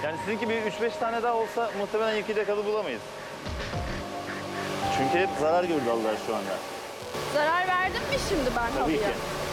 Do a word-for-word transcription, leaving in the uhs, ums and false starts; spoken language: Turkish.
Yani sizinki bir üç beş tane daha olsa muhtemelen yıkayacak halı bulamayız. Çünkü hep zarar gördü halılar şu anda. Zarar verdim mi şimdi ben Tabii halıya? ki.